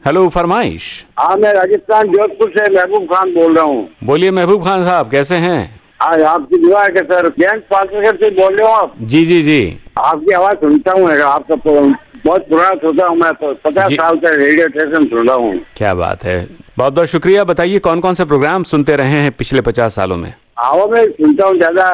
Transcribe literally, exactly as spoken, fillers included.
Hello, फरमाइश। हाँ, मैं राजस्थान जोधपुर से महबूब खान बोल रहा हूँ। बोलिए महबूब खान साहब, कैसे हैं? आज आपकी दुआ है कि सर बैंक पार्टनरशिप से बोल रहे हो आप? जी जी जी। आपकी आवाज सुनता हूँ, आपका बहुत पुराना श्रोता हूँ मैं, तो पचास साल से रेडियो स्टेशन सुन रहा हूँ। क्या बात है, बहुत बहुत शुक्रिया। बताइए कौन कौन से प्रोग्राम सुनते रहे हैं पिछले पचास सालों में? हाँ, मैं सुनता हूँ ज्यादा